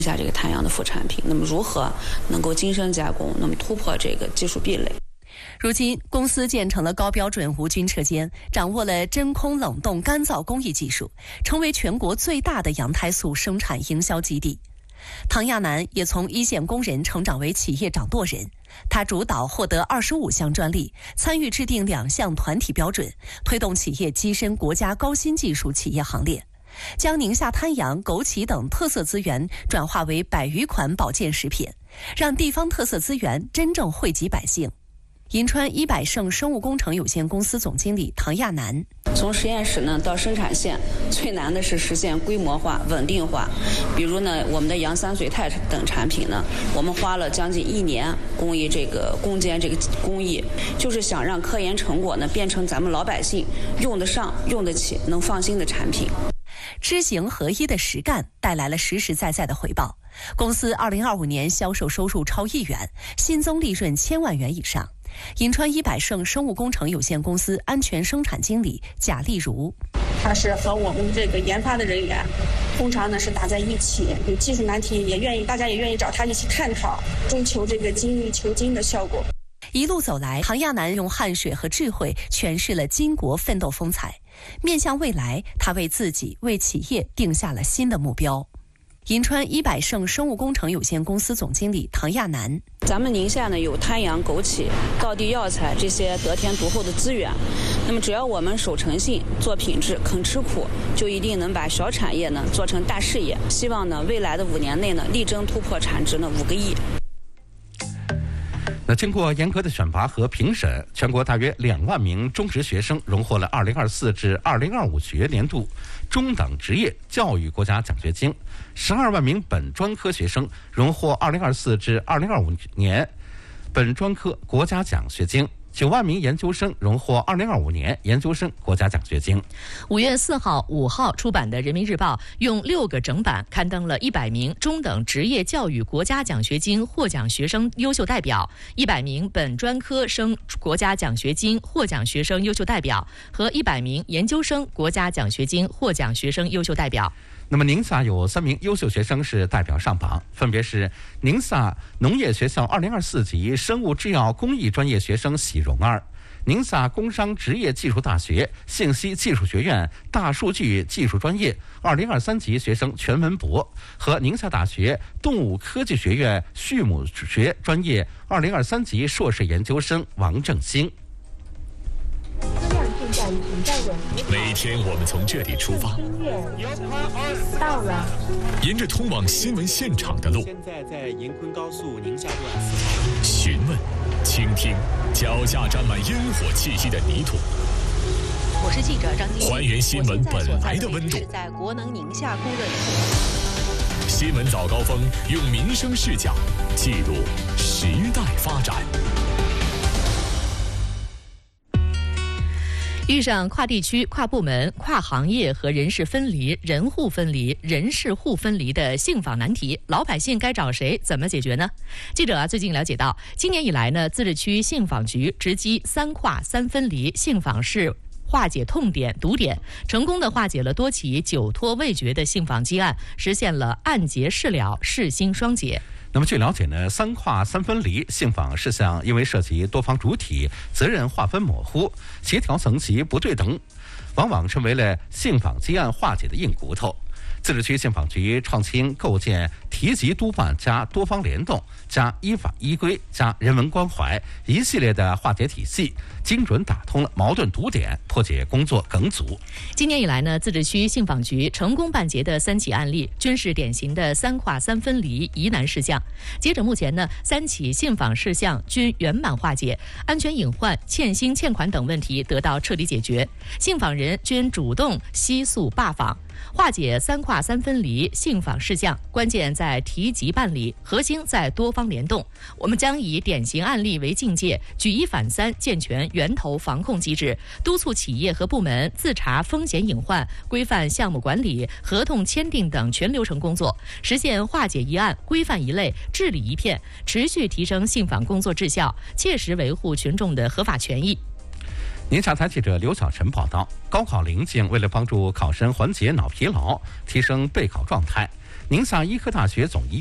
下这个碳氧的副产品，那么如何能够精深加工，那么突破这个技术壁垒。 如今，公司建成了高标准无菌车间，掌握了真空冷冻干燥工艺技术，成为全国最大的羊胎素生产营销基地。唐亚楠也从一线工人成长为企业掌舵人，他主导获得25项专利，参与制定2项团体标准，推动企业跻身国家高新技术企业行列，将宁夏滩羊、枸杞等特色资源转化为100余款保健食品，让地方特色资源真正惠及百姓。银川100胜生物工程有限公司总经理唐亚楠： 从实验室呢到生产线，最难的是实现规模化、稳定化。比如呢，我们的羊三水肽等产品呢，我们花了将近1年攻坚这个工艺，就是想让科研成果呢变成咱们老百姓用得上、用得起、能放心的产品。 知行合一的实干带来了实实在在的回报。公司2025年销售收入超1亿元，新增利润1000万元以上。银川100胜生物工程有限公司安全生产经理贾丽如： 他是和我们这个研发的人员通常呢是打在一起，有技术难题大家也愿意找他一起探讨，追求这个精益求精的效果。 一路走来，唐亚楠用汗水和智慧诠释了巾帼奋斗风采。面向未来，他为自己、为企业定下了新的目标。银川100胜生物工程有限公司总经理唐亚楠： 咱们宁夏呢有滩羊、枸杞、道地药材这些得天独厚的资源，那么只要我们守诚信、做品质、肯吃苦，就一定能把小产业呢做成大事业。希望呢未来的5年内呢力争突破产值呢5个亿。 那经过严格的选拔和评审，全国大约2万名中职学生荣获了2024至2025学年度中等职业教育国家奖学金，12万名本专科学生荣获2024至2025年本专科国家奖学金，9万名研究生荣获2025年研究生国家奖学金。 5月4号、5号出版的《人民日报》用6个整版刊登了100名中等职业教育国家奖学金获奖学生优秀代表、100名本专科生国家奖学金获奖学生优秀代表和100名研究生国家奖学金获奖学生优秀代表。 那么宁夏有3名优秀学生是代表上榜，分别是宁夏农业学校2024级生物制药工艺专业学生喜荣儿，宁夏工商职业技术大学信息技术学院大数据技术专业2023级学生全文博和宁夏大学动物科技学院畜牧学专业2023级硕士研究生王正兴。 每天我们从这里出发， 到了， 沿着通往新闻现场的路， 现在在银昆高速宁夏段4号， 询问、倾听脚下沾满烟火气息的泥土。 我是记者张晶， 还原新闻本来的温度。 在国能宁夏供热点。 新闻早高峰用民生视角记录时代发展。 遇上跨地区、跨部门、跨行业和人事分离、人户分离、人事户分离的信访难题，老百姓该找谁？怎么解决呢？记者最近了解到，今年以来呢，自治区信访局直击3跨3分离信访室，化解痛点、堵点，成功地化解了多起久拖未决的信访积案，实现了案结事了、事兴双解。 那么据了解呢，3跨3分离信访事项因为涉及多方主体，责任划分模糊，协调层级不对等，往往成为了信访积案化解的硬骨头。自治区信访局创新构建提级督办加多方联动加依法依规加人文关怀一系列的化解体系，精准打通了矛盾堵点，破解工作梗阻。 今年以来呢，自治区信访局成功办结的3起案例，均是典型的3跨3分离疑难事项。截止目前呢，3起信访事项均圆满化解，安全隐患、欠薪欠款等问题得到彻底解决，信访人均主动悉诉罢访。化解3跨3分离信访事项，关键在提级办理，核心在多方联动。我们将以典型案例为境界，举一反三，健全源头防控机制，督促企业和部门自查风险隐患，规范项目管理、合同签订等全流程工作，实现化解一案、规范一类、治理一片，持续提升信访工作质效，切实维护群众的合法权益。 宁夏台记者刘小晨报道，高考临近，为了帮助考生缓解脑疲劳，提升备考状态， 宁萨医科大学总医